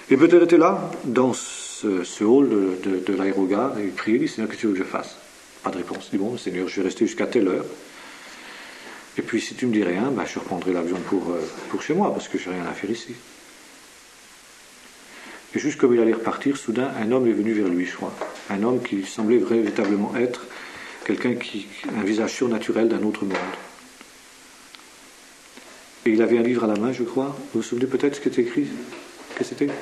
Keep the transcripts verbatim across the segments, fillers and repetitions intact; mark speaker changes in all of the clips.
Speaker 1: Et Butler était là, dans ce, ce hall de, de, de l'aérogare, et il priait, il dit, Seigneur, qu'est-ce que tu veux que je fasse? Pas de réponse. Il dit, bon, Seigneur, je vais rester jusqu'à telle heure. Et puis, si tu me dis rien, ben, je reprendrai l'avion pour, euh, pour chez moi, parce que je n'ai rien à faire ici. Et juste comme il allait repartir, soudain, un homme est venu vers lui, je crois. Un homme qui semblait véritablement être quelqu'un qui a un visage surnaturel d'un autre monde. Et il avait un livre à la main, je crois. Vous vous souvenez peut-être ce qui était écrit? Qu'est-ce que c'était?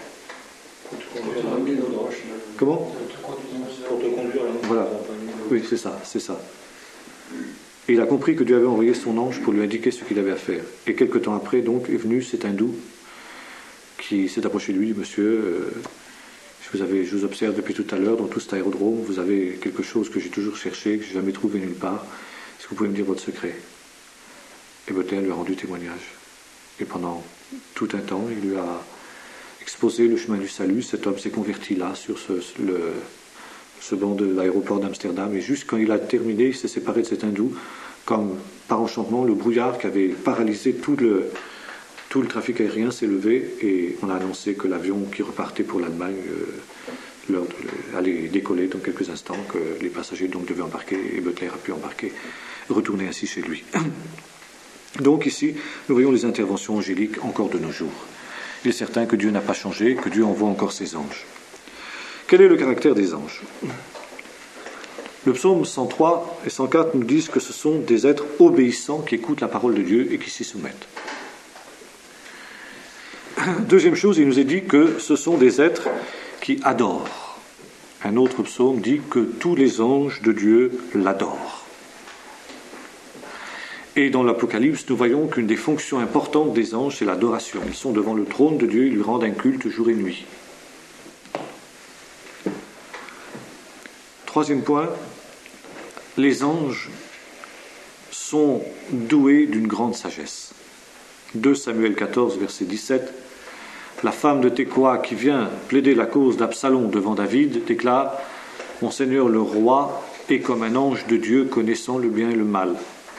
Speaker 1: Comment?
Speaker 2: Pour te conduire à la
Speaker 1: Voilà. Oui, c'est ça, c'est ça. Et il a compris que Dieu avait envoyé son ange pour lui indiquer ce qu'il avait à faire. Et quelque temps après, donc, est venu cet hindou qui s'est approché de lui, dit, monsieur, euh, je, vous avais, je vous observe depuis tout à l'heure dans tout cet aérodrome, vous avez quelque chose que j'ai toujours cherché, que je n'ai jamais trouvé nulle part. Est-ce que vous pouvez me dire votre secret? Et Butler lui a rendu témoignage. Et pendant tout un temps, il lui a exposé le chemin du salut. Cet homme s'est converti là, sur ce, le, ce banc de l'aéroport d'Amsterdam. Et juste quand il a terminé, il s'est séparé de cet hindou, comme par enchantement, le brouillard qui avait paralysé tout le, tout le trafic aérien s'est levé et on a annoncé que l'avion qui repartait pour l'Allemagne euh, leur, allait décoller dans quelques instants, que les passagers donc devaient embarquer et Butler a pu embarquer, retourner ainsi chez lui. Donc ici, nous voyons les interventions angéliques encore de nos jours. Il est certain que Dieu n'a pas changé, que Dieu envoie encore ses anges. Quel est le caractère des anges? Le psaume cent trois et cent quatre nous disent que ce sont des êtres obéissants qui écoutent la parole de Dieu et qui s'y soumettent. Deuxième chose, il nous est dit que ce sont des êtres qui adorent. Un autre psaume dit que tous les anges de Dieu l'adorent. Et dans l'Apocalypse, nous voyons qu'une des fonctions importantes des anges, c'est l'adoration. Ils sont devant le trône de Dieu, ils lui rendent un culte jour et nuit. Troisième point, les anges sont doués d'une grande sagesse. deux Samuel quatorze, verset dix-sept, la femme de Tekoa qui vient plaider la cause d'Absalom devant David déclare « Mon Seigneur le roi est comme un ange de Dieu connaissant le bien et le mal ».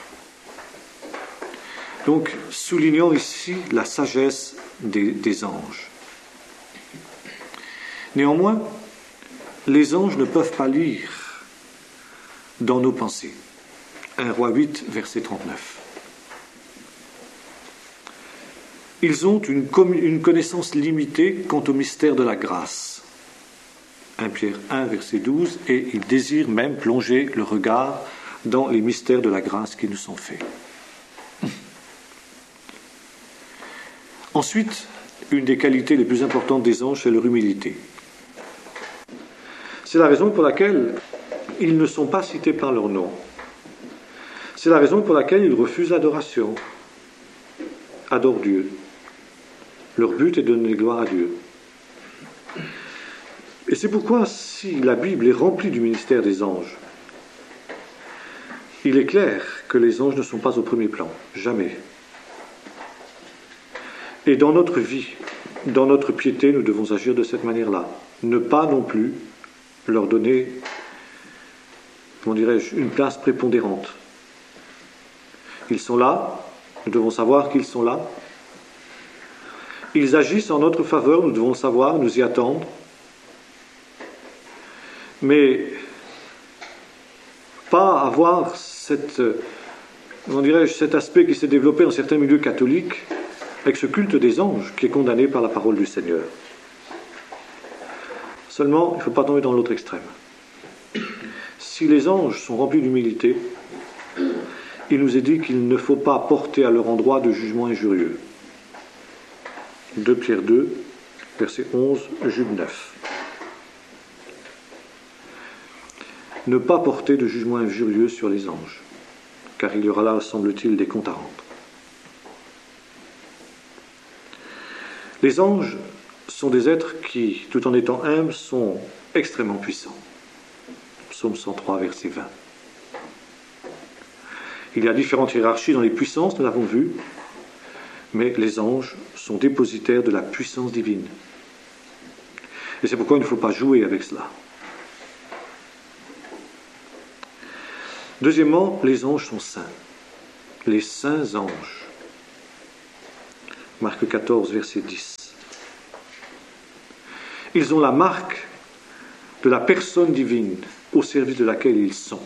Speaker 1: Donc, soulignons ici la sagesse des, des anges. Néanmoins, les anges ne peuvent pas lire dans nos pensées. un Roi huit, verset trente-neuf. Ils ont une, une connaissance limitée quant au mystère de la grâce. un Pierre un, verset douze, et ils désirent même plonger le regard dans les mystères de la grâce qui nous sont faits. Ensuite, une des qualités les plus importantes des anges, c'est leur humilité. C'est la raison pour laquelle ils ne sont pas cités par leur nom. C'est la raison pour laquelle ils refusent l'adoration. Adorent Dieu. Leur but est de donner gloire à Dieu. Et c'est pourquoi, si la Bible est remplie du ministère des anges, il est clair que les anges ne sont pas au premier plan. Jamais. Et dans notre vie, dans notre piété, nous devons agir de cette manière-là. Ne pas non plus leur donner, comment dirais-je, une place prépondérante. Ils sont là, nous devons savoir qu'ils sont là. Ils agissent en notre faveur, nous devons savoir, nous y attendre. Mais pas avoir cette, comment dirais-je, cet aspect qui s'est développé dans certains milieux catholiques, avec ce culte des anges qui est condamné par la parole du Seigneur. Seulement, il ne faut pas tomber dans l'autre extrême. Si les anges sont remplis d'humilité, il nous est dit qu'il ne faut pas porter à leur endroit de jugement injurieux. deux Pierre deux, verset onze, Jude neuf. Ne pas porter de jugement injurieux sur les anges, car il y aura là, semble-t-il, des comptes à rendre. Les anges sont des êtres qui, tout en étant humbles, sont extrêmement puissants. Psaume cent trois, verset vingt. Il y a différentes hiérarchies dans les puissances, nous l'avons vu, mais les anges sont dépositaires de la puissance divine. Et c'est pourquoi il ne faut pas jouer avec cela. Deuxièmement, les anges sont saints. Les saints anges. Marc quatorze, verset dix. Ils ont la marque de la personne divine au service de laquelle ils sont.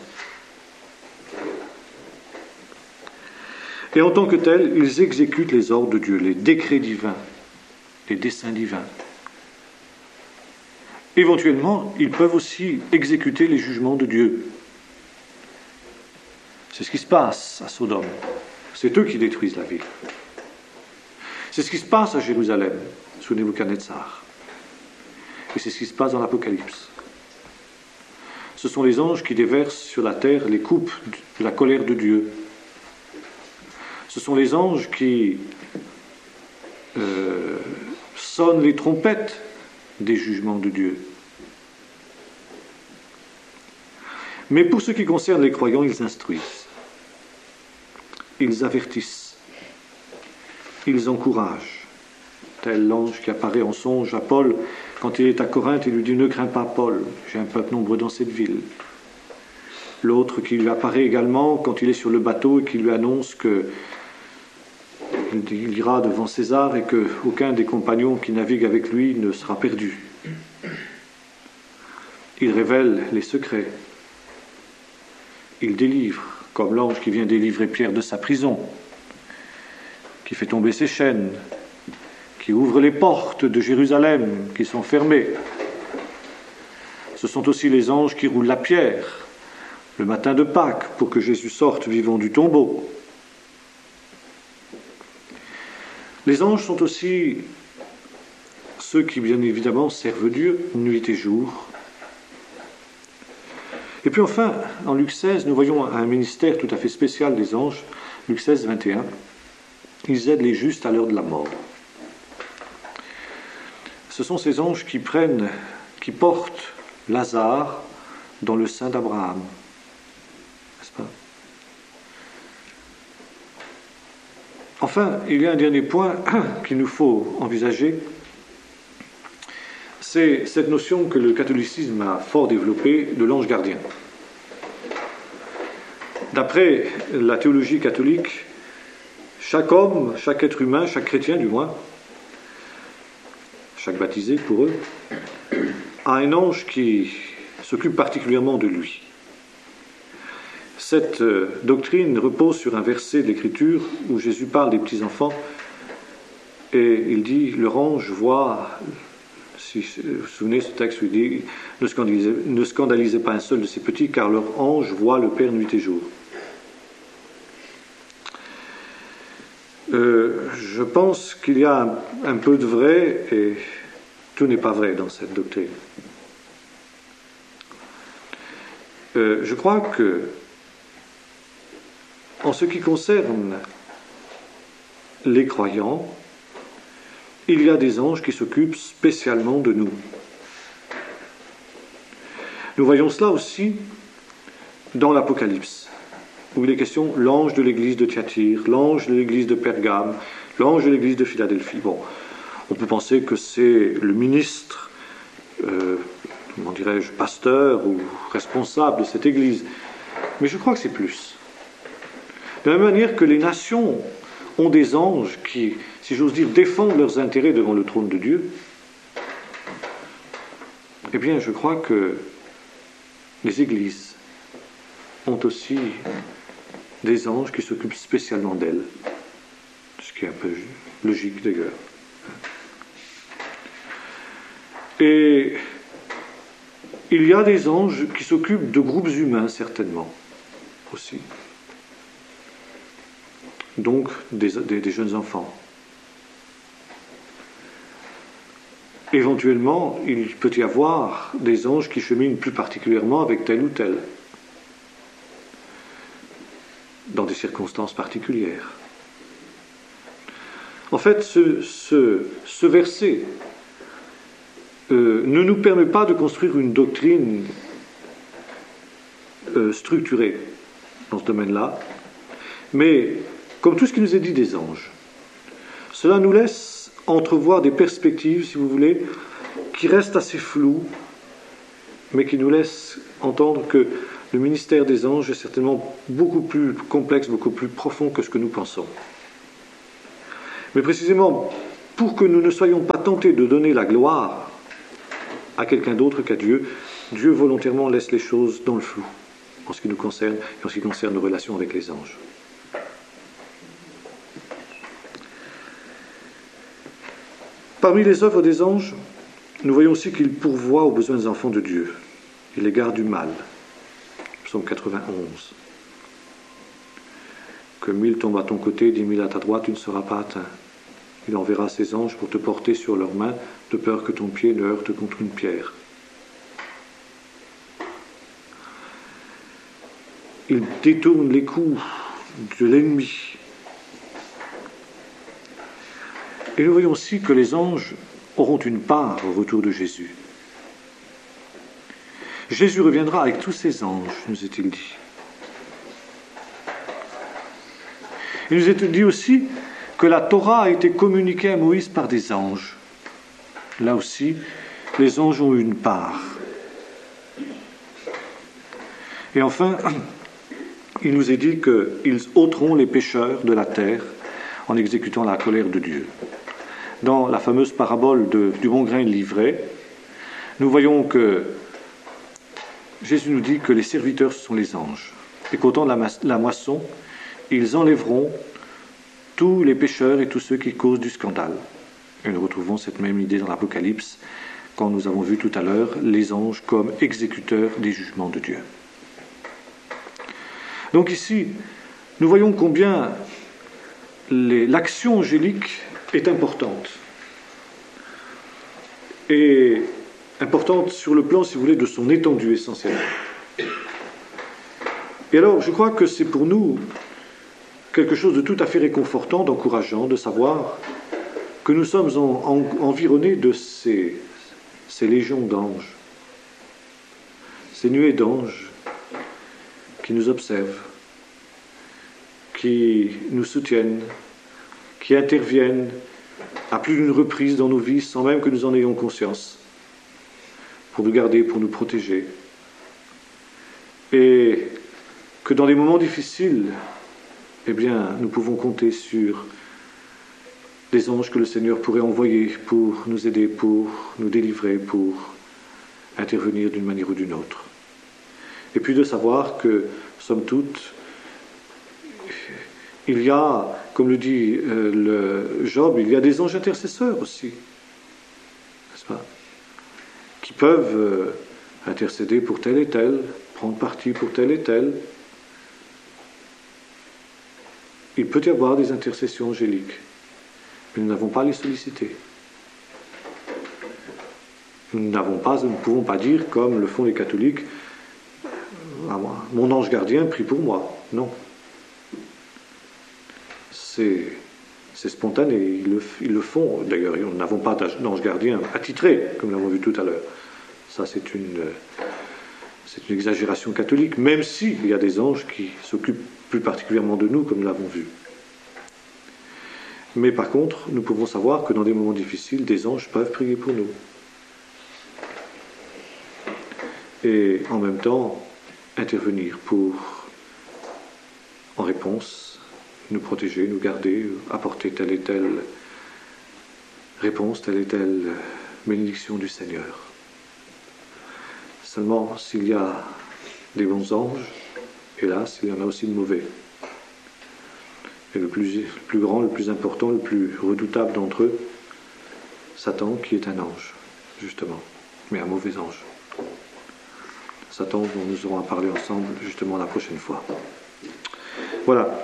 Speaker 1: Et en tant que tels, ils exécutent les ordres de Dieu, les décrets divins, les desseins divins. Éventuellement, ils peuvent aussi exécuter les jugements de Dieu. C'est ce qui se passe à Sodome. C'est eux qui détruisent la ville. C'est ce qui se passe à Jérusalem, sous Nebuchadnezzar. Et c'est ce qui se passe dans l'Apocalypse. Ce sont les anges qui déversent sur la terre les coupes de la colère de Dieu. Ce sont les anges qui euh, sonnent les trompettes des jugements de Dieu. Mais pour ce qui concerne les croyants, ils instruisent, ils avertissent, ils encouragent. Tel l'ange qui apparaît en songe à Paul quand il est à Corinthe et lui dit « Ne crains pas, Paul, j'ai un peuple nombreux dans cette ville ». L'autre qui lui apparaît également quand il est sur le bateau et qui lui annonce que il ira devant César et qu'aucun des compagnons qui naviguent avec lui ne sera perdu. Il révèle les secrets. Il délivre, comme l'ange qui vient délivrer Pierre de sa prison, qui fait tomber ses chaînes, qui ouvre les portes de Jérusalem qui sont fermées. Ce sont aussi les anges qui roulent la pierre le matin de Pâques pour que Jésus sorte vivant du tombeau. Les anges sont aussi ceux qui, bien évidemment, servent Dieu nuit et jour. Et puis enfin, en Luc seize, nous voyons un ministère tout à fait spécial des anges. Luc seize, vingt et un. Ils aident les justes à l'heure de la mort. Ce sont ces anges qui prennent, qui portent Lazare dans le sein d'Abraham. N'est-ce pas ? Enfin, il y a un dernier point qu'il nous faut envisager, c'est cette notion que le catholicisme a fort développée de l'ange gardien. D'après la théologie catholique, chaque homme, chaque être humain, chaque chrétien du moins, chaque baptisé pour eux, a un ange qui s'occupe particulièrement de lui. Cette doctrine repose sur un verset de l'Écriture où Jésus parle des petits-enfants et il dit « Leur ange voit », si vous vous souvenez ce texte où il dit « Ne scandalisez, ne scandalisez pas un seul de ces petits car leur ange voit le Père nuit et jour ». Euh, je pense qu'il y a un, un peu de vrai et tout n'est pas vrai dans cette doctrine. Euh, je crois que en ce qui concerne les croyants, il y a des anges qui s'occupent spécialement de nous. Nous voyons cela aussi dans l'Apocalypse, où il est question l'ange de l'église de Thyatire, l'ange de l'église de Pergame, l'ange de l'église de Philadelphie. Bon, on peut penser que c'est le ministre, euh, comment dirais-je, pasteur ou responsable de cette église, mais je crois que c'est plus. De la même manière que les nations ont des anges qui, si j'ose dire, défendent leurs intérêts devant le trône de Dieu, eh bien, je crois que les églises ont aussi des anges qui s'occupent spécialement d'elles, ce qui est un peu logique d'ailleurs. Et il y a des anges qui s'occupent de groupes humains, certainement, aussi. Donc des, des, des jeunes enfants. Éventuellement, il peut y avoir des anges qui cheminent plus particulièrement avec tel ou tel, dans des circonstances particulières. En fait, ce, ce, ce verset euh, ne nous permet pas de construire une doctrine euh, structurée dans ce domaine-là, mais comme tout ce qui nous est dit des anges, cela nous laisse entrevoir des perspectives, si vous voulez, qui restent assez floues, mais qui nous laissent entendre que le ministère des anges est certainement beaucoup plus complexe, beaucoup plus profond que ce que nous pensons. Mais précisément, pour que nous ne soyons pas tentés de donner la gloire à quelqu'un d'autre qu'à Dieu. Dieu volontairement laisse les choses dans le flou, en ce qui nous concerne et en ce qui concerne nos relations avec les anges. Parmi les œuvres des anges, nous voyons aussi qu'ils pourvoient aux besoins des enfants de Dieu. Il les garde du mal. Psaume quatre-vingt-onze. Que mille tombent à ton côté, dix mille à ta droite, tu ne seras pas atteint. Il enverra ses anges pour te porter sur leurs mains, de peur que ton pied ne heurte contre une pierre. Il détourne les coups de l'ennemi. Et nous voyons aussi que les anges auront une part au retour de Jésus. Jésus reviendra avec tous ses anges, nous est-il dit. Il nous est dit aussi que la Torah a été communiquée à Moïse par des anges. Là aussi, les anges ont eu une part. Et enfin, il nous est dit qu'ils ôteront les pécheurs de la terre en exécutant la colère de Dieu. Dans la fameuse parabole de, du bon grain et de l'ivraie, nous voyons que Jésus nous dit que les serviteurs, ce sont les anges. Et qu'au temps de la, la moisson, ils enlèveront tous les pécheurs et tous ceux qui causent du scandale. Et nous retrouvons cette même idée dans l'Apocalypse, quand nous avons vu tout à l'heure les anges comme exécuteurs des jugements de Dieu. Donc ici, nous voyons combien les, l'action angélique est importante. Et importante sur le plan, si vous voulez, de son étendue essentiellement. Et alors, je crois que c'est pour nous quelque chose de tout à fait réconfortant, d'encourageant, de savoir que nous sommes en, en, environnés de ces, ces légions d'anges, ces nuées d'anges qui nous observent, qui nous soutiennent, qui interviennent à plus d'une reprise dans nos vies sans même que nous en ayons conscience, pour nous garder, pour nous protéger. Et que dans des moments difficiles, eh bien, nous pouvons compter sur des anges que le Seigneur pourrait envoyer pour nous aider, pour nous délivrer, pour intervenir d'une manière ou d'une autre. Et puis de savoir que, somme toute, il y a, comme le dit euh, le Job, il y a des anges intercesseurs aussi, n'est-ce pas, qui peuvent euh, intercéder pour tel et tel, prendre parti pour tel et tel. Il peut y avoir des intercessions angéliques, mais nous n'avons pas à les solliciter. Nous n'avons pas, nous ne pouvons pas dire, comme le font les catholiques, ah, moi, mon ange gardien prie pour moi. Non. C'est, c'est spontané, ils le, ils le font. D'ailleurs, nous n'avons pas d'ange gardien attitré, comme nous l'avons vu tout à l'heure. Ça, c'est une, c'est une exagération catholique, même s'il y a des anges qui s'occupent plus particulièrement de nous, comme nous l'avons vu. Mais par contre, nous pouvons savoir que dans des moments difficiles, des anges peuvent prier pour nous. Et en même temps, intervenir pour, en réponse, nous protéger, nous garder, apporter telle et telle réponse, telle et telle bénédiction du Seigneur. Seulement, s'il y a des bons anges, hélas, il y en a aussi de mauvais. Et le plus, le plus grand, le plus important, le plus redoutable d'entre eux, Satan, qui est un ange, justement, mais un mauvais ange. Satan, dont nous aurons à parler ensemble, justement, la prochaine fois. Voilà.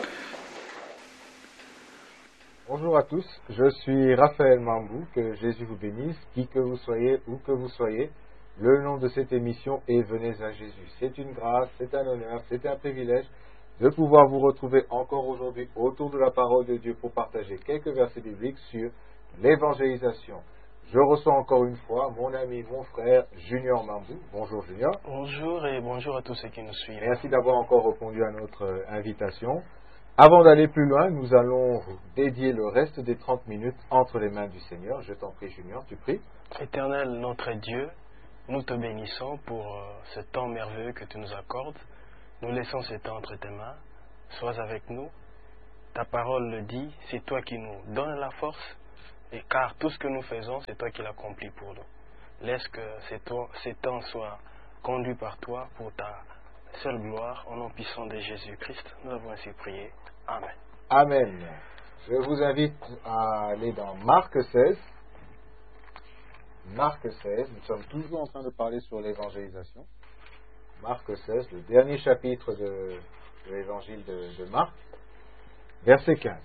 Speaker 3: Bonjour à tous, je suis Raphaël Mambou, que Jésus vous bénisse, qui que vous soyez, où que vous soyez. Le nom de cette émission est Venez à Jésus. C'est une grâce, c'est un honneur, c'est un privilège de pouvoir vous retrouver encore aujourd'hui autour de la parole de Dieu pour partager quelques versets bibliques sur l'évangélisation. Je reçois encore une fois mon ami, mon frère Junior Mambou. Bonjour Junior.
Speaker 4: Bonjour et bonjour à tous ceux qui nous suivent.
Speaker 3: Merci d'avoir encore répondu à notre invitation. Avant d'aller plus loin, nous allons dédier le reste des trente minutes entre les mains du Seigneur. Je t'en prie Junior, tu pries.
Speaker 4: Éternel notre Dieu, nous te bénissons pour ce temps merveilleux que tu nous accordes. Nous laissons ce temps entre tes mains. Sois avec nous. Ta parole le dit, c'est toi qui nous donnes la force, et car tout ce que nous faisons, c'est toi qui l'accomplis pour nous. Laisse que ces, to- ces temps soient conduits par toi pour ta seule gloire, au nom puissant de Jésus-Christ. Nous avons ainsi prié. Amen.
Speaker 3: Amen. Je vous invite à aller dans Marc seize. Marc seize, nous sommes toujours en train de parler sur l'évangélisation. Marc seize, le dernier chapitre de, de l'évangile de, de Marc, verset quinze.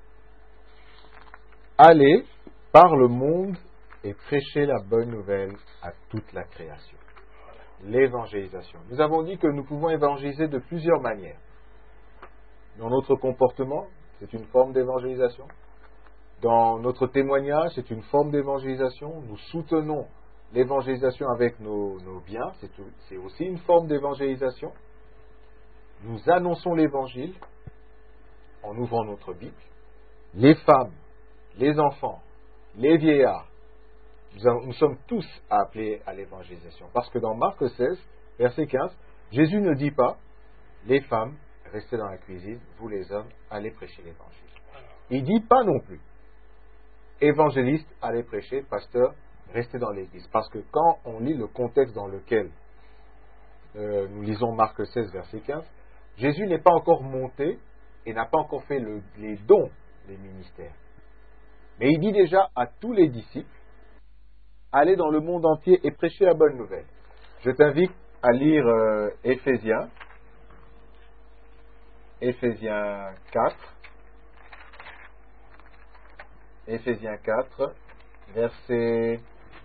Speaker 3: Allez par le monde et prêchez la bonne nouvelle à toute la création. L'évangélisation. Nous avons dit que nous pouvons évangéliser de plusieurs manières. Dans notre comportement, c'est une forme d'évangélisation. Dans notre témoignage, c'est une forme d'évangélisation. Nous soutenons l'évangélisation avec nos, nos biens, c'est, tout, c'est aussi une forme d'évangélisation. Nous annonçons l'évangile en ouvrant notre Bible. Les femmes, les enfants, les vieillards, nous, avons, nous sommes tous appelés à l'évangélisation. Parce que dans Marc seize, verset quinze, Jésus ne dit pas, les femmes, restez dans la cuisine, vous les hommes, allez prêcher l'évangile. Il dit pas non plus, évangéliste, allez prêcher, pasteur, restez dans l'église. Parce que quand on lit le contexte dans lequel euh, nous lisons Marc seize, verset quinze, Jésus n'est pas encore monté et n'a pas encore fait le, les dons des ministères. Mais il dit déjà à tous les disciples, allez dans le monde entier et prêchez la bonne nouvelle. Je t'invite à lire euh, Éphésiens, Éphésiens quatre, Éphésiens quatre, verset,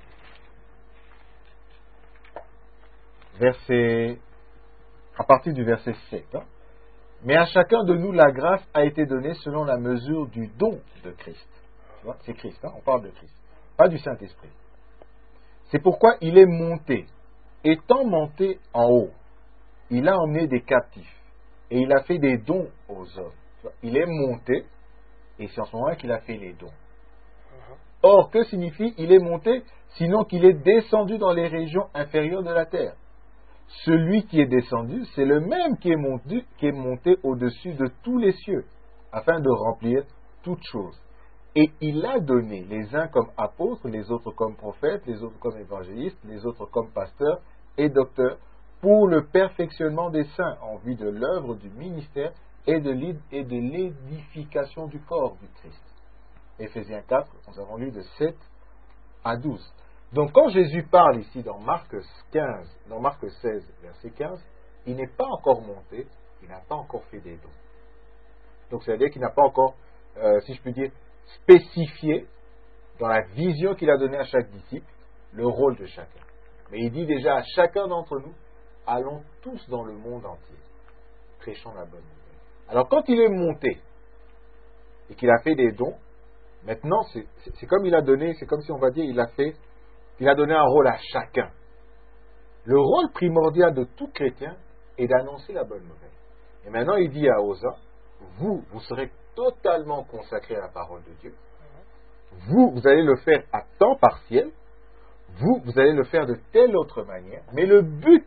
Speaker 3: verset, à partir du verset sept. Hein. Mais à chacun de nous, la grâce a été donnée selon la mesure du don de Christ. Tu vois, c'est Christ, hein, on parle de Christ, pas du Saint-Esprit. C'est pourquoi il est monté. Étant monté en haut, il a emmené des captifs et il a fait des dons aux hommes. Tu vois, il est monté et c'est en ce moment qu'il a fait les dons. Or, que signifie il est monté? Sinon qu'il est descendu dans les régions inférieures de la terre. Celui qui est descendu, c'est le même qui est monté, qui est monté au-dessus de tous les cieux, afin de remplir toutes choses. Et il a donné les uns comme apôtres, les autres comme prophètes, les autres comme évangélistes, les autres comme pasteurs et docteurs, pour le perfectionnement des saints, en vue de l'œuvre du ministère et de l'édification du corps du Christ. Éphésiens quatre, nous avons lu de sept à douze. Donc quand Jésus parle ici dans Marc quinze, dans Marc seize, verset quinze, il n'est pas encore monté, il n'a pas encore fait des dons. Donc c'est-à-dire qu'il n'a pas encore, euh, si je puis dire, spécifié dans la vision qu'il a donnée à chaque disciple le rôle de chacun. Mais il dit déjà à chacun d'entre nous, allons tous dans le monde entier, prêchons la bonne nouvelle. Alors quand il est monté et qu'il a fait des dons, maintenant c'est, c'est, c'est comme il a donné, c'est comme si on va dire, il a fait, il a donné un rôle à chacun. Le rôle primordial de tout chrétien est d'annoncer la bonne nouvelle. Et maintenant il dit à Osa, vous, vous serez totalement consacré à la parole de Dieu. Vous, vous allez le faire à temps partiel. Vous, vous allez le faire de telle autre manière. Mais le but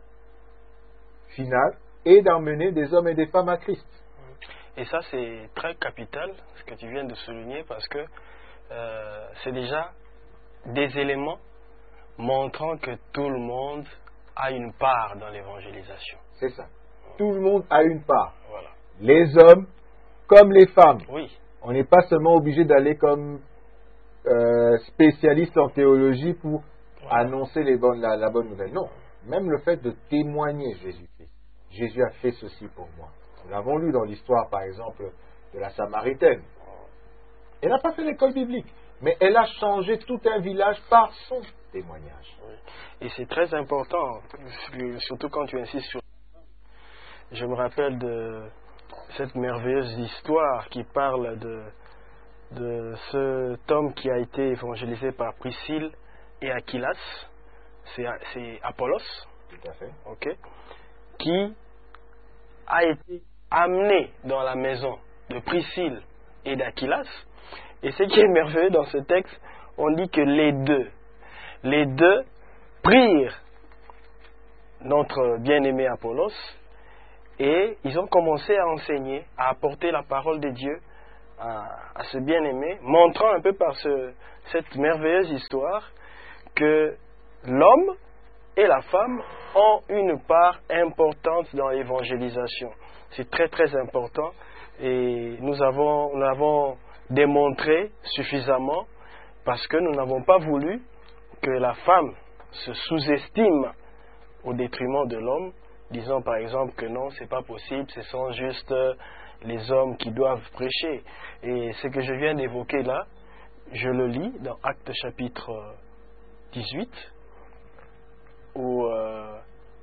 Speaker 3: final est d'emmener des hommes et des femmes à Christ.
Speaker 4: Et ça, c'est très capital, ce que tu viens de souligner, parce que euh, c'est déjà des éléments montrant que tout le monde a une part dans l'évangélisation.
Speaker 3: C'est ça. Tout le monde a une part.
Speaker 4: Voilà.
Speaker 3: Les hommes comme les femmes.
Speaker 4: Oui.
Speaker 3: On n'est pas seulement obligé d'aller comme euh, spécialiste en théologie pour voilà. annoncer les bonnes, la, la bonne nouvelle. Non. Même le fait de témoigner Jésus-Christ. Jésus a fait ceci pour moi. Nous l'avons lu dans l'histoire, par exemple, de la Samaritaine. Elle n'a pas fait l'école biblique, mais elle a changé tout un village par son témoignage.
Speaker 4: Oui. Et c'est très important, surtout quand tu insistes sur... Je me rappelle de cette merveilleuse histoire qui parle de, de cet homme qui a été évangélisé par Priscille et Aquilas. C'est, c'est Apollos.
Speaker 3: Tout à fait.
Speaker 4: Okay, qui a été amené dans la maison de Priscille et d'Aquilas. Et ce qui est merveilleux dans ce texte, on dit que les deux, les deux prirent notre bien-aimé Apollos et ils ont commencé à enseigner, à apporter la parole de Dieu à, à ce bien-aimé, montrant un peu par ce, cette merveilleuse histoire que l'homme et la femme ont une part importante dans l'évangélisation. C'est très très important et nous avons, nous l'avons démontré suffisamment parce que nous n'avons pas voulu que la femme se sous-estime au détriment de l'homme, disant par exemple que non, c'est pas possible, ce sont juste les hommes qui doivent prêcher. Et ce que je viens d'évoquer là, je le lis dans Actes chapitre dix-huit, où euh,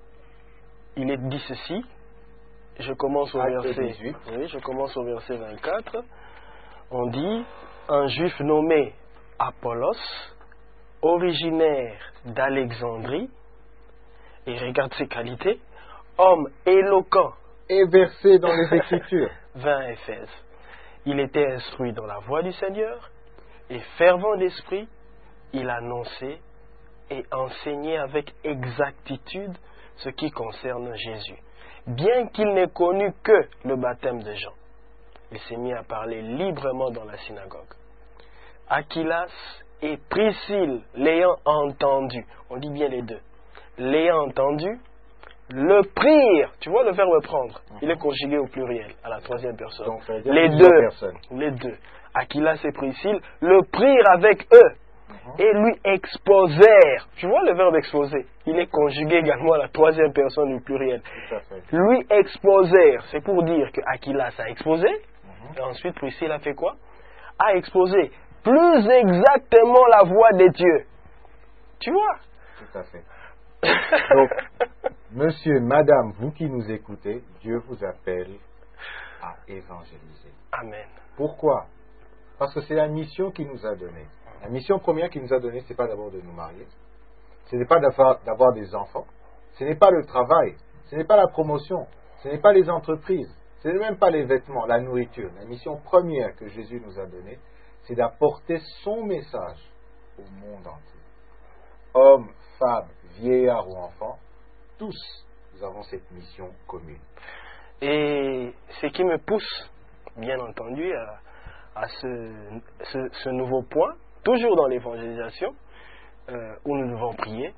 Speaker 4: il est dit ceci. Je commence au
Speaker 3: Acte
Speaker 4: verset
Speaker 3: dix-huit.
Speaker 4: Oui, je commence au verset vingt-quatre. On dit un juif nommé Apollos, originaire d'Alexandrie, et regarde ses qualités, homme éloquent
Speaker 3: Et versé dans les Écritures.
Speaker 4: vingt Éphèse. Il était instruit dans la voie du Seigneur et fervent d'esprit, il annonçait et enseignait avec exactitude ce qui concerne Jésus. Bien qu'il n'ait connu que le baptême de Jean, il s'est mis à parler librement dans la synagogue. Aquilas et Priscille, l'ayant entendu, on dit bien les deux, l'ayant entendu, le prirent. Tu vois le verbe prendre, il est conjugué au pluriel, à la troisième personne.
Speaker 3: Donc, ça veut dire
Speaker 4: les
Speaker 3: plusieurs
Speaker 4: deux,
Speaker 3: personnes.
Speaker 4: les deux, Aquilas et Priscille, le prirent avec eux et lui exposèrent. Tu vois le verbe exposer, il est conjugué également à la troisième personne du pluriel.
Speaker 3: Tout à fait.
Speaker 4: Lui exposèrent, c'est pour dire que Aquilas a exposé, et ensuite Priscille a fait quoi? A exposé plus exactement la voix des dieux. Tu vois?
Speaker 3: Tout à fait. Donc, monsieur, madame, vous qui nous écoutez, Dieu vous appelle à évangéliser.
Speaker 4: Amen.
Speaker 3: Pourquoi? Parce que c'est la mission qu'il nous a donnée. La mission première qu'il nous a donnée, ce n'est pas d'abord de nous marier. Ce n'est pas d'avoir, d'avoir des enfants. Ce n'est pas le travail. Ce n'est pas la promotion. Ce n'est pas les entreprises. Ce n'est même pas les vêtements, la nourriture. La mission première que Jésus nous a donnée, c'est d'apporter son message au monde entier. Hommes, femmes, vieillards ou enfants, tous, nous avons cette mission commune.
Speaker 4: Et ce qui me pousse, bien entendu, à, à ce, ce, ce nouveau point, toujours dans l'évangélisation, euh, où nous devons prier,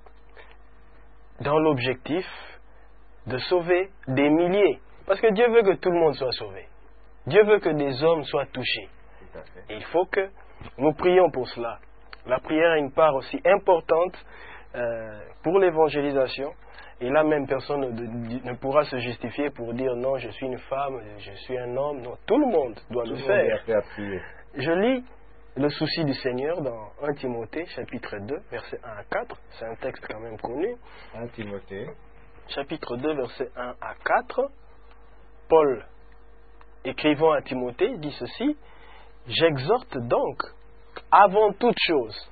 Speaker 4: dans l'objectif de sauver des milliers. Parce que Dieu veut que tout le monde soit sauvé. Dieu veut que des hommes soient touchés.
Speaker 3: Tout à fait.
Speaker 4: Et il faut que nous prions pour cela. La prière a une part aussi importante euh, pour l'évangélisation. Et là même, personne ne, ne pourra se justifier pour dire non, je suis une femme, je suis un homme. Non, tout le monde doit
Speaker 3: Tout
Speaker 4: le
Speaker 3: le monde est
Speaker 4: faire.
Speaker 3: appelé à prier.
Speaker 4: Je lis le souci du Seigneur dans un Timothée, chapitre deux, versets un à quatre. C'est un texte quand même connu.
Speaker 3: un Timothée,
Speaker 4: Chapitre deux, versets un à quatre. Paul, écrivant à Timothée, dit ceci: j'exhorte donc, avant toute chose,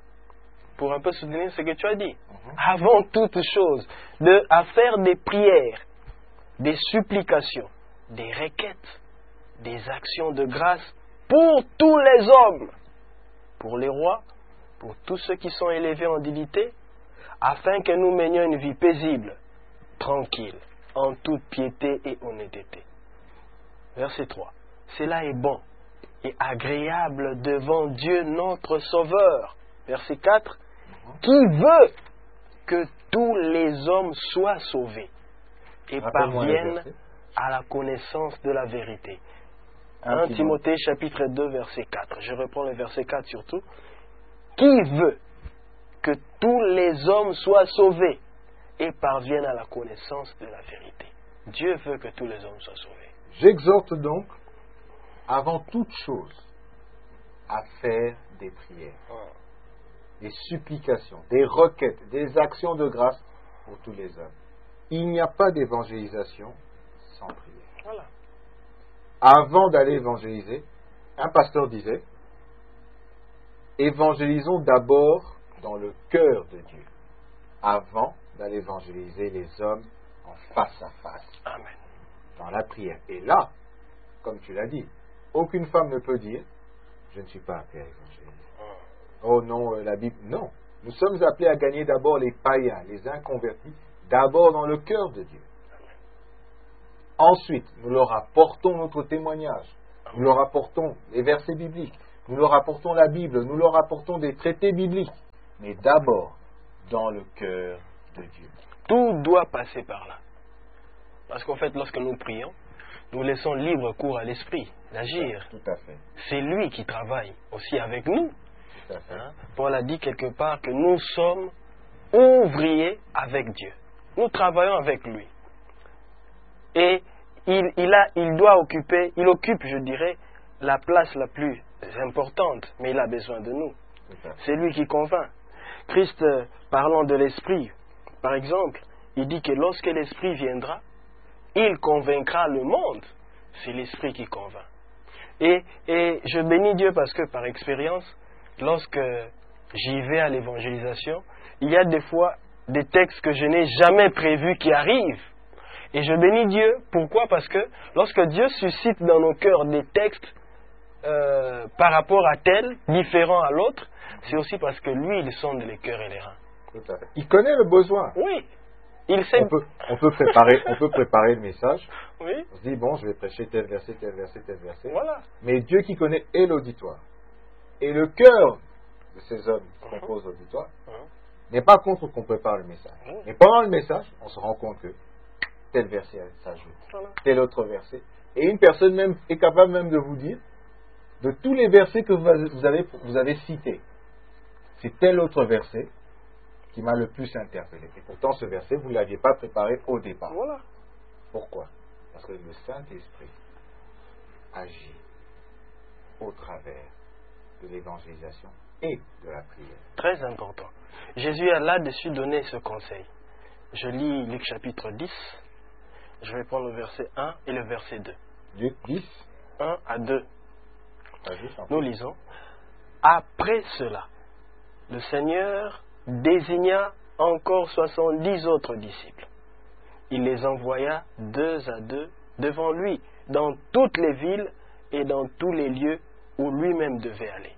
Speaker 4: pour un peu soutenir ce que tu as dit,
Speaker 3: uh-huh.
Speaker 4: avant toute chose, de, à faire des prières, des supplications, des requêtes, des actions de grâce pour tous les hommes, pour les rois, pour tous ceux qui sont élevés en dignité, afin que nous menions une vie paisible, tranquille, en toute piété et honnêteté. Verset trois. Cela est bon et agréable devant Dieu notre Sauveur. Verset quatre. Qui veut que tous les hommes soient sauvés et
Speaker 3: Rappelle-moi le
Speaker 4: parviennent
Speaker 3: verset.
Speaker 4: à la connaissance de la vérité.
Speaker 3: un
Speaker 4: un Timothée chapitre deux verset quatre. Je reprends le verset quatre surtout. Qui veut que tous les hommes soient sauvés et parviennent à la connaissance de la vérité. Dieu veut que tous les hommes soient sauvés.
Speaker 3: J'exhorte donc, avant toute chose, à faire des prières, des supplications, des requêtes, des actions de grâce pour tous les hommes. Il n'y a pas d'évangélisation sans prière.
Speaker 4: Voilà.
Speaker 3: Avant d'aller évangéliser, un pasteur disait, évangélisons d'abord dans le cœur de Dieu, avant d'aller évangéliser les hommes en face à face,
Speaker 4: Amen.
Speaker 3: dans la prière. Et là, comme tu l'as dit, aucune femme ne peut dire, je ne suis pas appelée à évangéliser. Oh non, euh, la Bible, non. Nous sommes appelés à gagner d'abord les païens, les inconvertis, d'abord dans le cœur de Dieu. Ensuite, nous leur apportons notre témoignage, nous leur apportons les versets bibliques, nous leur apportons la Bible, nous leur apportons des traités bibliques. Mais d'abord, dans le cœur de Dieu.
Speaker 4: Tout doit passer par là. Parce qu'en fait, lorsque nous prions, nous laissons libre cours à l'esprit d'agir.
Speaker 3: Tout à fait.
Speaker 4: C'est lui qui travaille aussi avec nous.
Speaker 3: Tout à fait.
Speaker 4: Hein? Paul a dit quelque part que nous sommes ouvriers avec Dieu. Nous travaillons avec lui. Et il, il, a, il doit occuper, il occupe, je dirais, la place la plus importante, mais il a besoin de nous. C'est lui qui convainc. Christ, euh, parlant de l'esprit, par exemple, il dit que lorsque l'esprit viendra, il convaincra le monde. C'est l'esprit qui convainc. Et, et je bénis Dieu parce que par expérience, lorsque j'y vais à l'évangélisation, il y a des fois des textes que je n'ai jamais prévus qui arrivent. Et je bénis Dieu. Pourquoi? Parce que lorsque Dieu suscite dans nos cœurs des textes euh, par rapport à tel, différents à l'autre, c'est aussi parce que lui, il sonde les cœurs et les reins.
Speaker 3: Tout à fait. Il connaît le besoin.
Speaker 4: Oui. Il sait...
Speaker 3: On peut, on peut préparer, on peut préparer le message.
Speaker 4: Oui.
Speaker 3: On se dit, bon, je vais prêcher tel verset, tel verset, tel verset.
Speaker 4: Voilà.
Speaker 3: Mais Dieu qui connaît et l'auditoire et le cœur de ces hommes qui
Speaker 4: Uh-huh.
Speaker 3: composent l'auditoire
Speaker 4: Uh-huh.
Speaker 3: n'est pas contre qu'on prépare le message.
Speaker 4: Uh-huh.
Speaker 3: Mais pendant le message, on se rend compte que tel verset s'ajoute,
Speaker 4: Voilà.
Speaker 3: tel autre verset. Et une personne même est capable même de vous dire, de tous les versets que vous avez, vous avez cités, c'est tel autre verset qui m'a le plus interpellé. Et pourtant, ce verset, vous ne l'aviez pas préparé au départ.
Speaker 4: Voilà.
Speaker 3: Pourquoi? Parce que le Saint-Esprit agit au travers de l'évangélisation et de la prière.
Speaker 4: Très important. Jésus a là-dessus donné ce conseil. Je lis Luc chapitre dix. Je vais prendre le verset un et le verset deux.
Speaker 3: Luc dix,
Speaker 4: un à deux.
Speaker 3: vas-y, j'en
Speaker 4: Nous
Speaker 3: prie.
Speaker 4: lisons. Après cela, le Seigneur désigna encore soixante-dix autres disciples. Il les envoya deux à deux devant lui dans toutes les villes et dans tous les lieux où lui-même devait aller.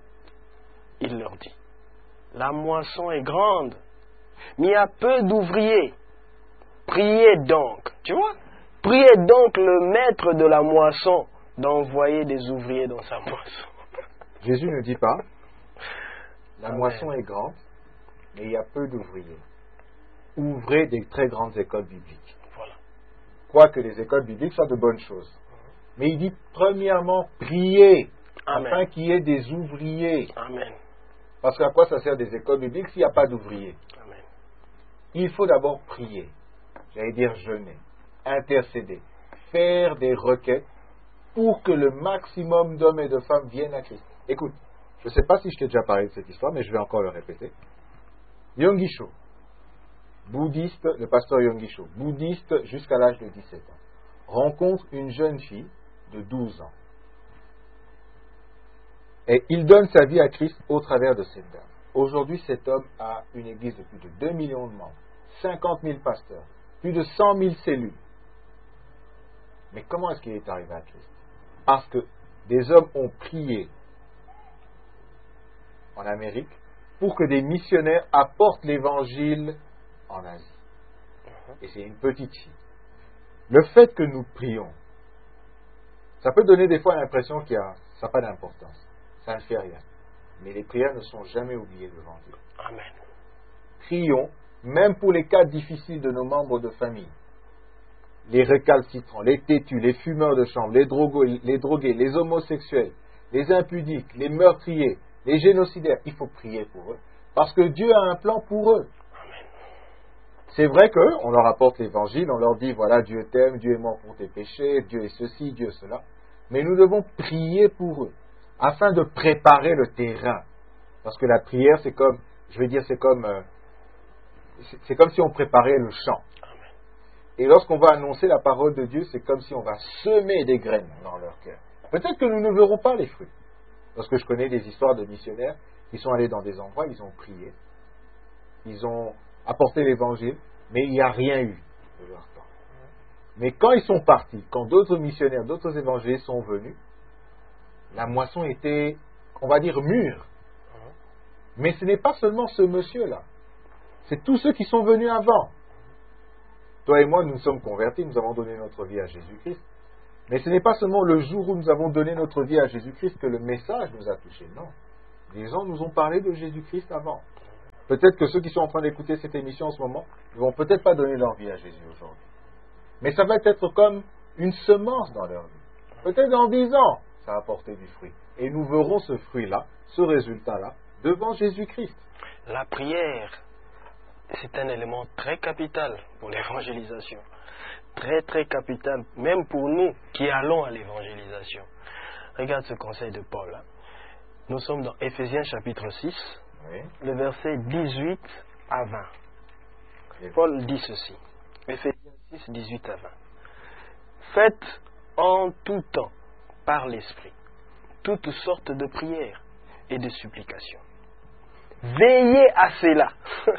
Speaker 4: Il leur dit, la moisson est grande, mais il y a peu d'ouvriers. Priez donc, tu vois, priez donc le maître de la moisson d'envoyer des ouvriers dans sa moisson.
Speaker 3: Jésus ne dit pas, la
Speaker 4: Amen.
Speaker 3: moisson est grande, mais il y a peu d'ouvriers. Ouvrez des très grandes écoles bibliques.
Speaker 4: Voilà.
Speaker 3: Quoique les écoles bibliques soient de bonnes choses. Mais il dit, premièrement, priez,
Speaker 4: Amen.
Speaker 3: afin qu'il y ait des ouvriers.
Speaker 4: Amen.
Speaker 3: Parce qu'à quoi ça sert des écoles bibliques s'il n'y a pas d'ouvriers?
Speaker 4: Amen.
Speaker 3: Il faut d'abord prier, j'allais dire jeûner, intercéder, faire des requêtes pour que le maximum d'hommes et de femmes viennent à Christ. Écoute, je ne sais pas si je t'ai déjà parlé de cette histoire, mais je vais encore le répéter. Yonggi Cho, bouddhiste, le pasteur Yonggi Cho, bouddhiste jusqu'à l'âge de dix-sept ans, rencontre une jeune fille de douze ans. Et il donne sa vie à Christ au travers de cette dame. Aujourd'hui, cet homme a une église de plus de deux millions de membres, cinquante mille pasteurs, plus de cent mille cellules. Mais comment est-ce qu'il est arrivé à Christ? Parce que des hommes ont prié en Amérique pour que des missionnaires apportent l'évangile en Asie. Et c'est une petite fille. Le fait que nous prions, ça peut donner des fois l'impression qu'il y a, ça n'a pas d'importance. Ça ne fait rien. Mais les prières ne sont jamais oubliées devant Dieu.
Speaker 4: Amen.
Speaker 3: Prions, même pour les cas difficiles de nos membres de famille. Les récalcitrants, les têtus, les fumeurs de chambre, les drogués, les drogués, les homosexuels, les impudiques, les meurtriers, les génocidaires. Il faut prier pour eux. Parce que Dieu a un plan pour eux.
Speaker 4: Amen.
Speaker 3: C'est vrai qu'on leur apporte l'évangile, on leur dit, voilà, Dieu t'aime, Dieu est mort pour tes péchés, Dieu est ceci, Dieu est cela. Mais nous devons prier pour eux, afin de préparer le terrain. Parce que la prière, c'est comme, je vais dire, c'est comme, euh, c'est, c'est comme si on préparait le champ.
Speaker 4: Amen.
Speaker 3: Et lorsqu'on va annoncer la parole de Dieu, c'est comme si on va semer des graines dans leur cœur. Peut-être que nous ne verrons pas les fruits. Parce que je connais des histoires de missionnaires qui sont allés dans des endroits, ils ont prié, ils ont apporté l'évangile, mais il n'y a rien eu de leur part. Mais quand ils sont partis, quand d'autres missionnaires, d'autres évangélistes sont venus, la moisson était, on va dire, mûre. Mais ce n'est pas seulement ce monsieur-là. C'est tous ceux qui sont venus avant. Toi et moi, nous nous sommes convertis, nous avons donné notre vie à Jésus-Christ. Mais ce n'est pas seulement le jour où nous avons donné notre vie à Jésus-Christ que le message nous a touchés. Non. Les gens nous ont parlé de Jésus-Christ avant. Peut-être que ceux qui sont en train d'écouter cette émission en ce moment ne vont peut-être pas donner leur vie à Jésus aujourd'hui. Mais ça va être comme une semence dans leur vie. Peut-être dans dix ans, ça va porter du fruit. Et nous verrons ce fruit-là, ce résultat-là, devant Jésus-Christ.
Speaker 4: La prière, c'est un élément très capital pour l'évangélisation. Très, très capital, même pour nous qui allons à l'évangélisation. Regarde ce conseil de Paul. Hein. Nous sommes dans Éphésiens chapitre six, oui. Le verset dix-huit à vingt. Oui. Paul dit ceci. Éphésiens six, dix-huit à vingt. Faites en tout temps, par l'Esprit, toutes sortes de prières et de supplications. Veillez à cela.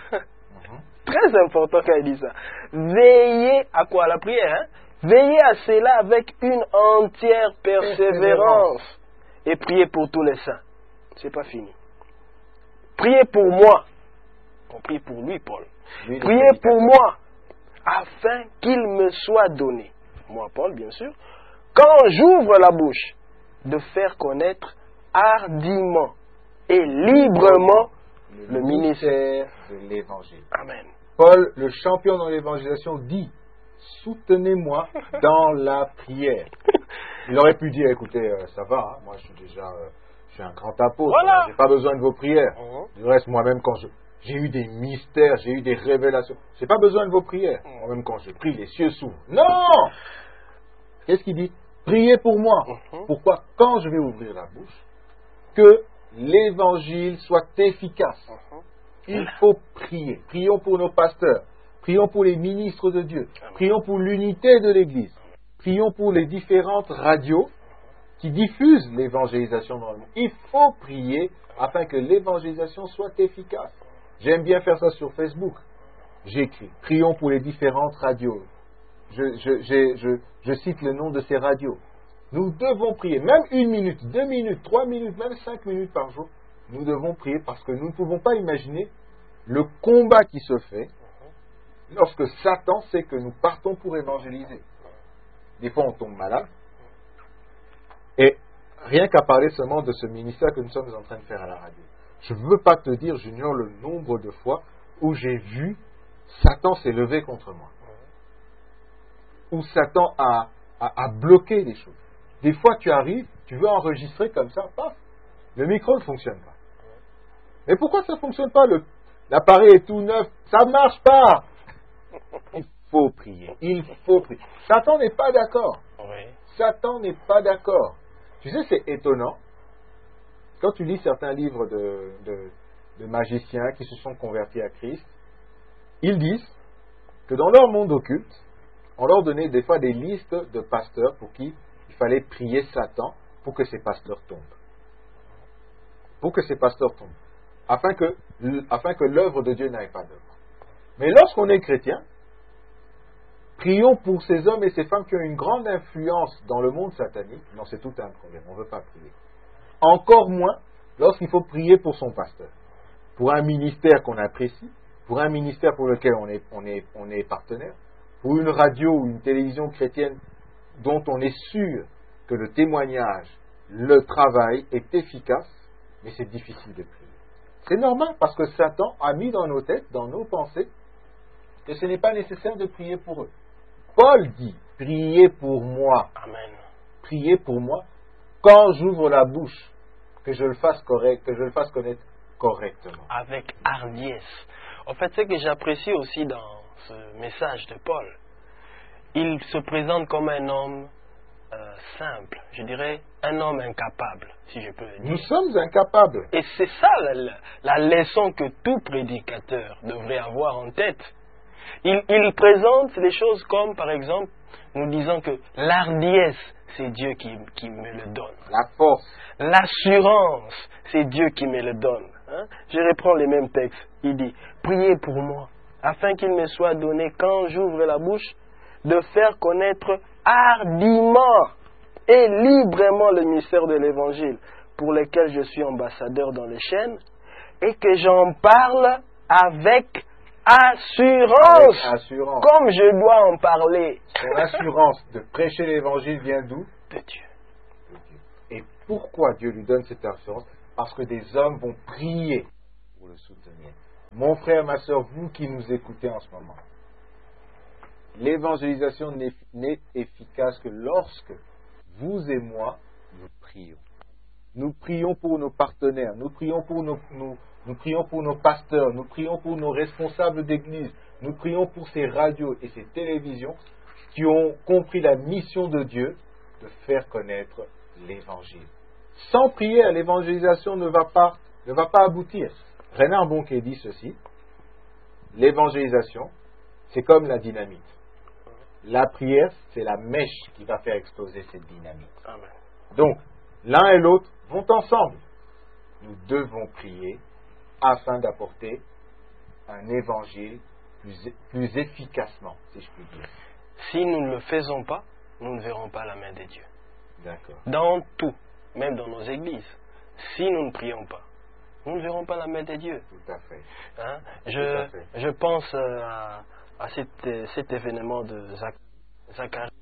Speaker 4: Très important quand il dit ça. Veillez à quoi? À la prière. Hein? Veillez à cela avec une entière persévérance. Et priez pour tous les saints. C'est pas fini. Priez pour moi. On prie pour lui, Paul. Lui, priez pour moi, afin qu'il me soit donné, moi, Paul, bien sûr, quand j'ouvre la bouche, de faire connaître hardiment et librement le, le ministère
Speaker 3: de l'Évangile.
Speaker 4: Amen.
Speaker 3: Paul, le champion dans l'évangélisation, dit « Soutenez-moi dans la prière ». Il aurait pu dire « Écoutez, euh, ça va, hein, moi je suis déjà euh, je suis un grand apôtre, voilà. Je n'ai pas besoin de vos prières. Uh-huh. Du reste, moi-même, quand je, j'ai eu des mystères, j'ai eu des révélations, je n'ai pas besoin de vos prières. Uh-huh. Moi-même, quand je prie, les cieux s'ouvrent. Non! Qu'est-ce qu'il dit? Priez pour moi. Uh-huh. Pourquoi? Quand je vais ouvrir la bouche, que l'évangile soit efficace. Uh-huh. Il faut prier. Prions pour nos pasteurs. Prions pour les ministres de Dieu. Prions pour l'unité de l'Église. Prions pour les différentes radios qui diffusent l'évangélisation dans le monde. Il faut prier afin que l'évangélisation soit efficace. J'aime bien faire ça sur Facebook. J'écris. Prions pour les différentes radios. Je, je, je, je, je cite le nom de ces radios. Nous devons prier. Même une minute, deux minutes, trois minutes, même cinq minutes par jour. Nous devons prier parce que nous ne pouvons pas imaginer le combat qui se fait lorsque Satan sait que nous partons pour évangéliser. Des fois, on tombe malade. Et rien qu'à parler seulement de ce ministère que nous sommes en train de faire à la radio. Je ne veux pas te dire, Junior, le nombre de fois où j'ai vu Satan s'est levé contre moi. Où Satan a, a, a bloqué les choses. Des fois, tu arrives, tu veux enregistrer comme ça, paf, le micro ne fonctionne pas. Mais pourquoi ça ne fonctionne pas? Le, l'appareil est tout neuf, ça ne marche pas. Il faut prier, il faut prier. Satan n'est pas d'accord. Oui. Satan n'est pas d'accord. Tu sais, c'est étonnant. Quand tu lis certains livres de, de, de magiciens qui se sont convertis à Christ, ils disent que dans leur monde occulte, on leur donnait des fois des listes de pasteurs pour qui il fallait prier Satan pour que ces pasteurs tombent. Pour que ces pasteurs tombent. Afin que, afin que l'œuvre de Dieu n'aille pas d'œuvre. Mais lorsqu'on est chrétien, prions pour ces hommes et ces femmes qui ont une grande influence dans le monde satanique. Non, c'est tout un problème, on ne veut pas prier. Encore moins lorsqu'il faut prier pour son pasteur. Pour un ministère qu'on apprécie, pour un ministère pour lequel on est, on est, on est partenaire, pour une radio ou une télévision chrétienne dont on est sûr que le témoignage, le travail est efficace, mais c'est difficile de prier. C'est normal parce que Satan a mis dans nos têtes, dans nos pensées, que ce n'est pas nécessaire de prier pour eux. Paul dit, priez pour moi.
Speaker 4: Amen.
Speaker 3: Priez pour moi quand j'ouvre la bouche, que je le fasse correct, que je le fasse connaître correctement.
Speaker 4: Avec hardiesse. En fait, ce que j'apprécie aussi dans ce message de Paul, il se présente comme un homme euh, simple, je dirais un homme incapable, si je peux le dire.
Speaker 3: Nous sommes incapables.
Speaker 4: Et c'est ça la, la leçon que tout prédicateur devrait avoir en tête. Il, il présente les choses comme, par exemple, nous disons que l'ardiesse, c'est Dieu qui, qui me le donne.
Speaker 3: La force.
Speaker 4: L'assurance, c'est Dieu qui me le donne. Hein? Je reprends les mêmes textes. Il dit, priez pour moi, afin qu'il me soit donné, quand j'ouvre la bouche, de faire connaître hardiment et librement le mystère de l'Évangile, pour lequel je suis ambassadeur dans les chaînes, et que j'en parle avec assurance,
Speaker 3: avec assurance,
Speaker 4: comme je dois en parler.
Speaker 3: Son assurance de prêcher l'Évangile vient d'où?
Speaker 4: De Dieu.
Speaker 3: De Dieu. Et pourquoi Dieu lui donne cette assurance? Parce que des hommes vont prier pour le soutenir. Mon frère, ma soeur, vous qui nous écoutez en ce moment, l'évangélisation n'est, n'est efficace que lorsque vous et moi, nous prions. Nous prions pour nos partenaires, nous prions pour nos, nous, nous prions pour nos pasteurs, nous prions pour nos responsables d'église, nous prions pour ces radios et ces télévisions qui ont compris la mission de Dieu de faire connaître l'évangile. Sans prière, l'évangélisation ne va pas, ne va pas aboutir. Reinhard Bonnke dit ceci: l'évangélisation, c'est comme la dynamite. La prière, c'est la mèche qui va faire exploser cette dynamite.
Speaker 4: Amen.
Speaker 3: Donc, l'un et l'autre vont ensemble. Nous devons prier afin d'apporter un évangile plus, plus efficacement, si je puis dire.
Speaker 4: Si nous ne le faisons pas, nous ne verrons pas la main de Dieu.
Speaker 3: D'accord.
Speaker 4: Dans tout, même dans nos églises, si nous ne prions pas, nous ne verrons pas la main de Dieu.
Speaker 3: Tout à fait.
Speaker 4: Hein?
Speaker 3: Tout
Speaker 4: Je,
Speaker 3: à fait.
Speaker 4: je pense à, à cet, cet événement de Zacharie,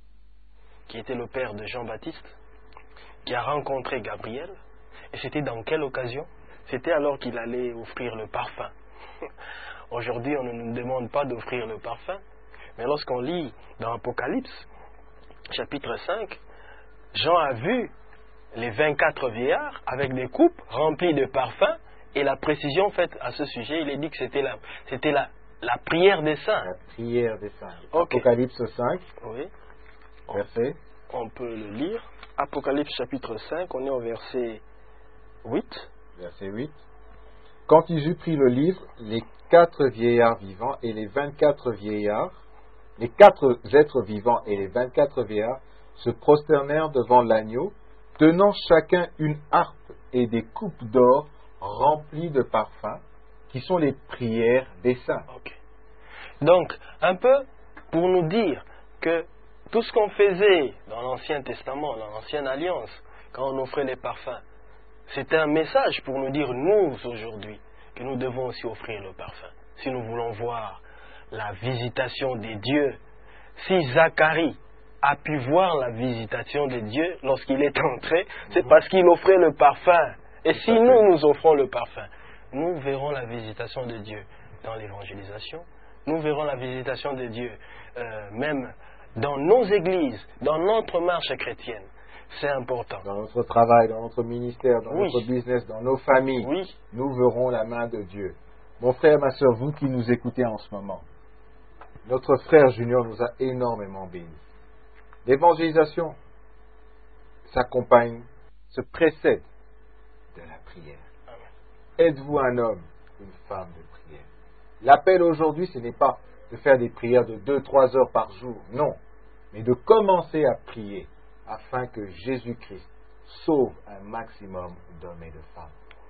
Speaker 4: qui était le père de Jean-Baptiste, qui a rencontré Gabriel. Et c'était dans quelle occasion? C'était alors qu'il allait offrir le parfum. Aujourd'hui, on ne nous demande pas d'offrir le parfum. Mais lorsqu'on lit dans Apocalypse, chapitre cinq, Jean a vu les vingt-quatre vieillards avec des coupes remplies de parfums, et la précision faite à ce sujet, il est dit que c'était la, c'était la, la prière des saints.
Speaker 3: La prière des saints.
Speaker 4: Okay.
Speaker 3: Apocalypse cinq,
Speaker 4: Oui. On,
Speaker 3: verset.
Speaker 4: on peut le lire. Apocalypse chapitre cinq, on est au verset huit.
Speaker 3: Verset huit. Quand ils eurent pris le livre, les quatre vieillards vivants et les vingt-quatre vieillards, les quatre êtres vivants et les vingt-quatre vieillards se prosternèrent devant l'agneau, tenant chacun une harpe et des coupes d'or remplies de parfums, qui sont les prières des saints.
Speaker 4: Okay. Donc, un peu pour nous dire que tout ce qu'on faisait dans l'Ancien Testament, dans l'Ancienne Alliance, quand on offrait les parfums, c'était un message pour nous dire, nous, aujourd'hui, que nous devons aussi offrir le parfum. Si nous voulons voir la visitation des dieux, si Zacharie a pu voir la visitation de Dieu lorsqu'il est entré, c'est parce qu'il offrait le parfum. Et si nous, nous offrons le parfum, nous verrons la visitation de Dieu dans l'évangélisation, nous verrons la visitation de Dieu euh, même dans nos églises, dans notre marche chrétienne. C'est important.
Speaker 3: Dans notre travail, dans notre ministère, dans
Speaker 4: Oui.
Speaker 3: notre business, dans nos familles,
Speaker 4: Oui.
Speaker 3: nous verrons la main de Dieu. Mon frère, ma soeur, vous qui nous écoutez en ce moment, notre frère Junior nous a énormément bénis. L'évangélisation s'accompagne, se précède de la prière. Êtes-vous un homme, une femme de prière? L'appel aujourd'hui, ce n'est pas de faire des prières de deux trois heures par jour, non, mais de commencer à prier afin que Jésus-Christ sauve un maximum d'hommes et de femmes.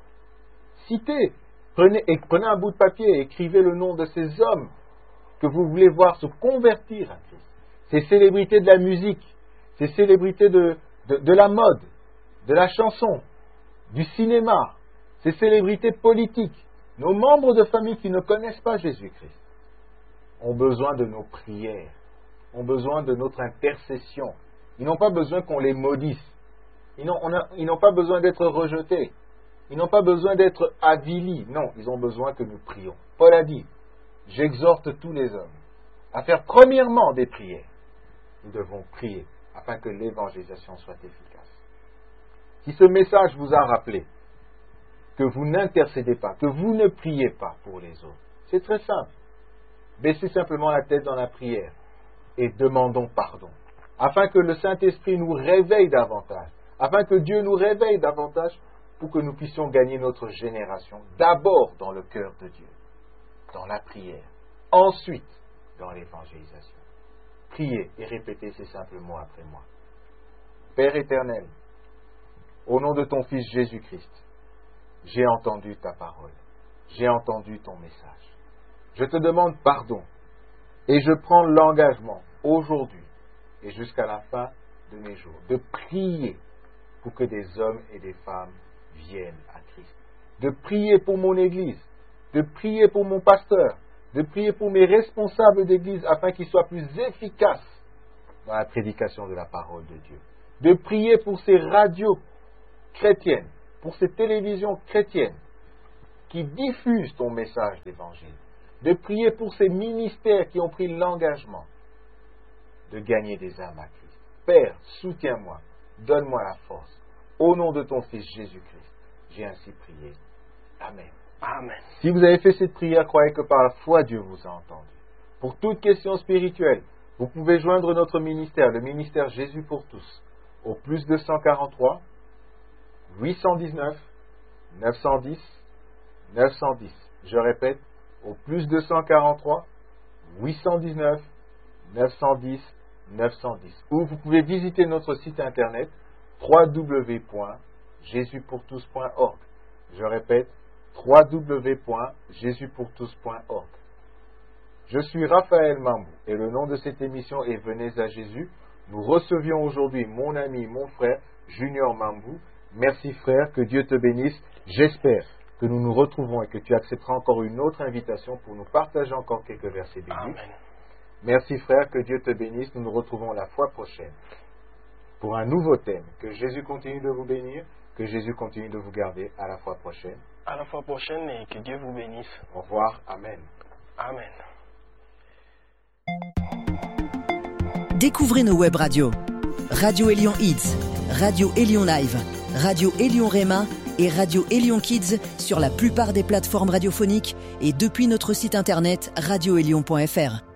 Speaker 3: Citez, prenez, et prenez un bout de papier et écrivez le nom de ces hommes que vous voulez voir se convertir à Christ. Ces célébrités de la musique, ces célébrités de, de, de la mode, de la chanson, du cinéma, ces célébrités politiques, nos membres de famille qui ne connaissent pas Jésus-Christ, ont besoin de nos prières, ont besoin de notre intercession. Ils n'ont pas besoin qu'on les maudisse. Ils n'ont, on a, ils n'ont pas besoin d'être rejetés. Ils n'ont pas besoin d'être avilis. Non, ils ont besoin que nous prions. Paul a dit, j'exhorte tous les hommes à faire premièrement des prières. Nous devons prier afin que l'évangélisation soit efficace. Si ce message vous a rappelé que vous n'intercédez pas, que vous ne priez pas pour les autres, c'est très simple. Baissez simplement la tête dans la prière et demandons pardon, afin que le Saint-Esprit nous réveille davantage, afin que Dieu nous réveille davantage pour que nous puissions gagner notre génération, d'abord dans le cœur de Dieu, dans la prière, ensuite dans l'évangélisation. Priez et répétez ces simples mots après moi. Père éternel, au nom de ton Fils Jésus-Christ, j'ai entendu ta parole, j'ai entendu ton message. Je te demande pardon et je prends l'engagement aujourd'hui et jusqu'à la fin de mes jours de prier pour que des hommes et des femmes viennent à Christ, de prier pour mon Église, de prier pour mon pasteur, de prier pour mes responsables d'Église afin qu'ils soient plus efficaces dans la prédication de la parole de Dieu, de prier pour ces radios chrétiennes, pour ces télévisions chrétiennes qui diffusent ton message d'évangile, de prier pour ces ministères qui ont pris l'engagement de gagner des âmes à Christ. Père, soutiens-moi, donne-moi la force. Au nom de ton Fils Jésus-Christ, j'ai ainsi prié. Amen.
Speaker 4: Amen.
Speaker 3: Si vous avez fait cette prière, croyez que par la foi, Dieu vous a entendu. Pour toute question spirituelle, vous pouvez joindre notre ministère, le ministère Jésus pour tous, au plus deux cent quarante-trois, huit cent dix-neuf, neuf cent dix, neuf cent dix. Je répète, au plus deux cent quarante-trois, huit cent dix-neuf, neuf cent dix, neuf cent dix. Ou vous pouvez visiter notre site internet w w w point jésus pour tous point org. Je répète, w w w point jésus pour tous point org. Je suis Raphaël Mambou et le nom de cette émission est Venez à Jésus. Nous recevions aujourd'hui mon ami, mon frère, Junior Mambou. Merci frère, que Dieu te bénisse. J'espère que nous nous retrouvons et que tu accepteras encore une autre invitation pour nous partager encore quelques versets bibliques.
Speaker 4: Amen.
Speaker 3: Merci frère, que Dieu te bénisse. Nous nous retrouvons la fois prochaine pour un nouveau thème. Que Jésus continue de vous bénir, que Jésus continue de vous garder. À la fois prochaine.
Speaker 4: À la fois prochaine et que Dieu vous bénisse.
Speaker 3: Au revoir. Amen.
Speaker 4: Amen.
Speaker 5: Découvrez nos web radios. Radio Élion Hits, Radio Élion Live, Radio Élion Réma et Radio Élion Kids sur la plupart des plateformes radiophoniques et depuis notre site internet radio élion point f r.